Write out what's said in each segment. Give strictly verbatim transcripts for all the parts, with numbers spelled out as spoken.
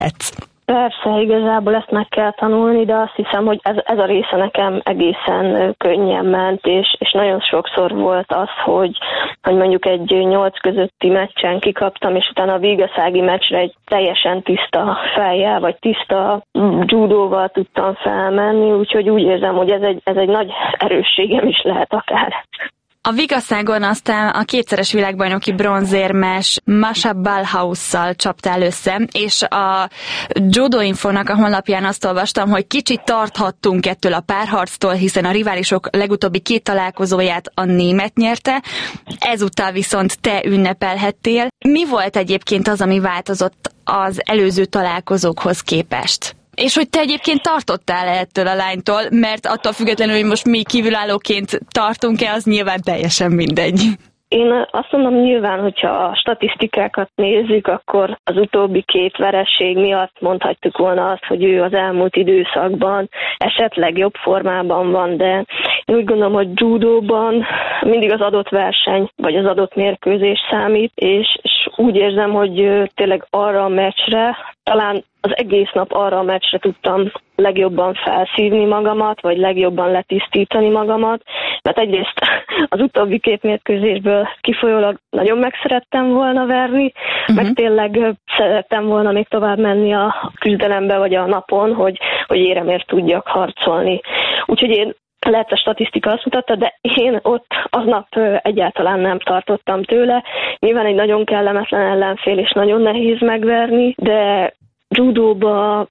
vehetsz. Persze, igazából ezt meg kell tanulni, de azt hiszem, hogy ez, ez a része nekem egészen könnyen ment, és, és nagyon sokszor volt az, hogy, hogy mondjuk egy nyolc közötti meccsen kikaptam, és utána a vígaszági meccsre egy teljesen tiszta fejjel, vagy tiszta judóval tudtam felmenni, úgyhogy úgy érzem, hogy ez egy, ez egy nagy erősségem is lehet akár. A vigaszágon aztán a kétszeres világbajnoki bronzérmes Masha Balhausszal csaptál össze, és a Judo Infónak a honlapján azt olvastam, hogy kicsit tarthattunk ettől a párharctól, hiszen a riválisok legutóbbi két találkozóját a német nyerte, ezúttal viszont te ünnepelhettél. Mi volt egyébként az, ami változott az előző találkozókhoz képest? És hogy te egyébként tartottál ettől a lánytól, mert attól függetlenül, hogy most mi kívülállóként tartunk-e, az nyilván teljesen mindegy. Én azt mondom, nyilván, hogyha a statisztikákat nézzük, akkor az utóbbi két vereség miatt mondhatjuk volna azt, hogy ő az elmúlt időszakban esetleg jobb formában van, de én úgy gondolom, hogy judóban mindig az adott verseny, vagy az adott mérkőzés számít, és, és úgy érzem, hogy tényleg arra a meccsre, talán az egész nap arra a meccsre tudtam legjobban felszívni magamat, vagy legjobban letisztítani magamat, mert egyrészt az utóbbi két mérkőzésből kifolyólag nagyon megszerettem volna verni, uh-huh. meg tényleg szerettem volna még tovább menni a küzdelembe, vagy a napon, hogy, hogy éremért tudjak harcolni. Úgyhogy én lehet a statisztika azt mutatta, de én ott aznap egyáltalán nem tartottam tőle. Nyilván egy nagyon kellemetlen ellenfél, és nagyon nehéz megverni, de judóba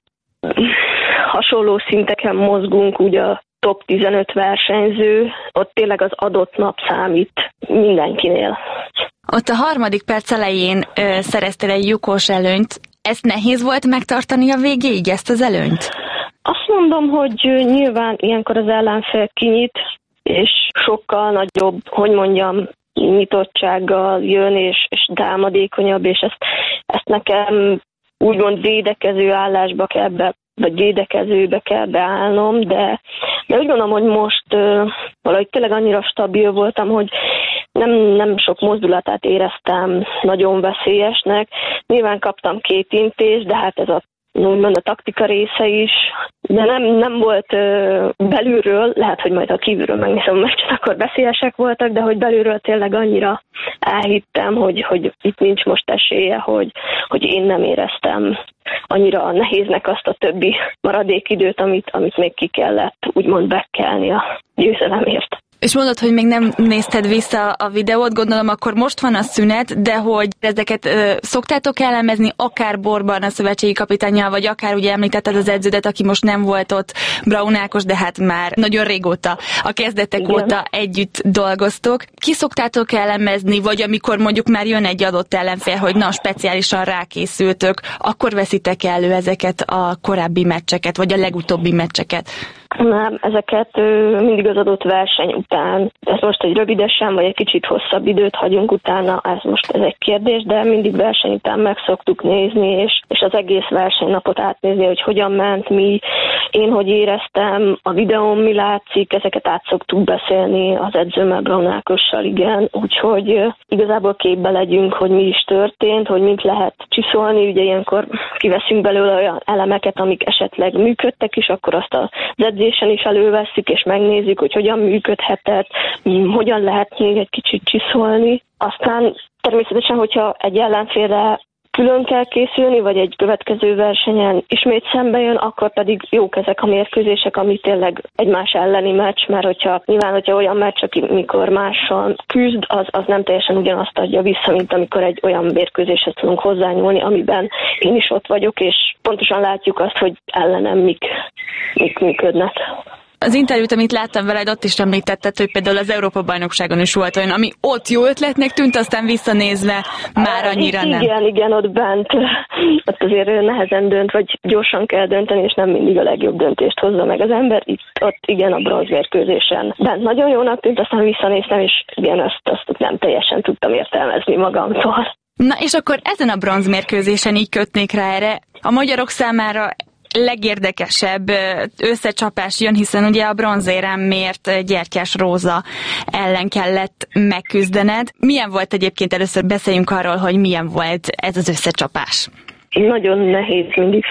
hasonló szinteken mozgunk, úgy a top tizenöt versenyző, ott tényleg az adott nap számít mindenkinél. Ott a harmadik perc elején ö, szereztél egy lyukos előnyt. Ezt nehéz volt megtartani a végéig, ezt az előnyt? Azt mondom, hogy nyilván ilyenkor az ellenfél kinyit, és sokkal nagyobb, hogy mondjam, nyitottsággal jön, és, és támadékonyabb, és ezt, ezt nekem úgymond védekező állásba kell be, vagy védekezőbe kell beállnom, de, de úgy gondolom, hogy most uh, valahogy tényleg annyira stabil voltam, hogy nem, nem sok mozdulatát éreztem nagyon veszélyesnek. Nyilván kaptam két intést, de hát ez a úgymond a taktika része is, de nem, nem volt uh, belülről, lehet, hogy majd ha kívülről megnézem a meccset, akkor veszélyesek voltak, de hogy belülről tényleg annyira elhittem, hogy, hogy itt nincs most esélye, hogy, hogy én nem éreztem annyira nehéznek azt a többi maradék időt, amit, amit még ki kellett úgymond bekelni a győzelemért. És mondod, hogy még nem nézted vissza a videót, gondolom akkor most van a szünet, de hogy ezeket ö, szoktátok elemezni, akár Borban a szövetségi kapitánnyal, vagy akár ugye említetted az edződet, aki most nem volt ott, Braun Ákos, de hát már nagyon régóta, a kezdetek Igen. óta együtt dolgoztok. Ki szoktátok elemezni, vagy amikor mondjuk már jön egy adott ellenfél, hogy na, speciálisan rákészültök, akkor veszitek elő ezeket a korábbi meccseket, vagy a legutóbbi meccseket? Nem, ezeket ö, mindig az adott verseny után. Ez most egy rövidesen, vagy egy kicsit hosszabb időt hagyunk utána, ez most ez egy kérdés, de mindig verseny után meg szoktuk nézni, és, és az egész versenynapot átnézni, hogy hogyan ment, mi, én hogy éreztem, a videón mi látszik, ezeket át szoktuk beszélni az edzőmmel, Braun Ákossal, igen, úgyhogy ö, igazából képbe legyünk, hogy mi is történt, hogy mit lehet csiszolni, ugye ilyenkor kiveszünk belőle olyan elemeket, amik esetleg működtek is, akkor azt az edzésen is elővesszük, és megnézzük, hogy hogyan működhetett, hogyan lehet még egy kicsit csiszolni. Aztán természetesen, hogyha egy ellenfélre külön kell készülni, vagy egy következő versenyen ismét szembe jön, akkor pedig jók ezek a mérkőzések, ami tényleg egymás elleni meccs, mert hogyha nyilván, hogyha olyan meccs, amikor mással küzd, az, az nem teljesen ugyanazt adja vissza, mint amikor egy olyan mérkőzéshez tudunk hozzányúlni, amiben én is ott vagyok, és pontosan látjuk azt, hogy ellenem mik, mik működnek. Az interjút, amit láttam veled, ott is említetted, hogy például az Európa-bajnokságon is volt olyan, ami ott jó ötletnek tűnt, aztán visszanézve már annyira nem. Igen, igen, ott bent. Ott azért nehezen dönt, vagy gyorsan kell dönteni, és nem mindig a legjobb döntést hozza meg az ember. Itt, ott igen, a bronzmérkőzésen bent nagyon jónak tűnt, aztán visszanéztem, és igen, azt, azt nem teljesen tudtam értelmezni magamtól. Na és akkor ezen a bronzmérkőzésen így kötnék rá erre. A magyarok számára legérdekesebb összecsapás jön, hiszen ugye a bronzéremért Gyertyás Róza ellen kellett megküzdened. Milyen volt egyébként, először beszéljünk arról, hogy milyen volt ez az összecsapás? Nagyon nehéz mindig